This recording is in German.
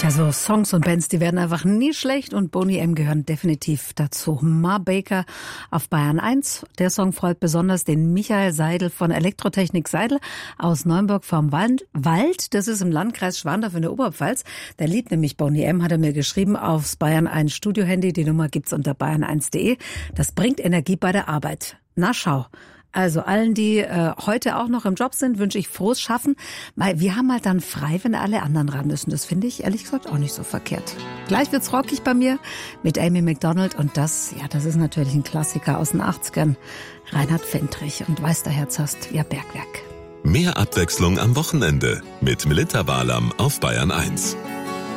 Ja, so Songs und Bands, die werden einfach nie schlecht und Boney M gehören definitiv dazu. Ma Baker auf Bayern 1. Der Song freut besonders den Michael Seidel von Elektrotechnik Seidel aus Neunburg vorm Wald. Das ist im Landkreis Schwandorf in der Oberpfalz. Der liebt nämlich Boney M, hat er mir geschrieben, aufs Bayern 1 Studiohandy. Die Nummer gibt's unter bayern1.de. Das bringt Energie bei der Arbeit. Na schau. Also allen, die heute auch noch im Job sind, wünsche ich frohes Schaffen, weil wir haben halt dann frei, wenn alle anderen ran müssen. Das finde ich ehrlich gesagt auch nicht so verkehrt. Gleich wird's rockig bei mir mit Amy Macdonald und das ist natürlich ein Klassiker aus den 80ern. Reinhard Fendrich und Weiß der Herz hast, ja Bergwerk. Mehr Abwechslung am Wochenende mit Melitta Walam auf Bayern 1.